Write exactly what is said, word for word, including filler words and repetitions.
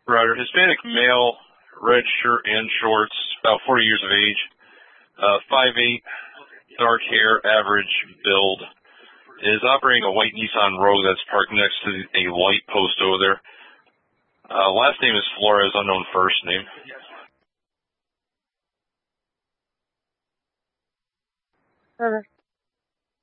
Rider, Hispanic male, red shirt and shorts, about forty years of age, uh, five eight, dark hair, average build, is operating a white Nissan Rogue that's parked next to a light post over there. Uh, last name is Flores, unknown first name. Okay.